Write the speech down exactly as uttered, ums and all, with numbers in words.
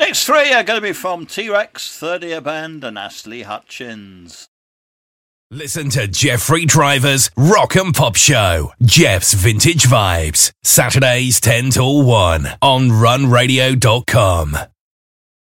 Next three are going to be from T-Rex, Third Ear Band and Astley Hutchins. Listen to Jeffrey Driver's Rock and Pop Show. Jeff's Vintage Vibes. Saturdays ten till one on run radio dot com.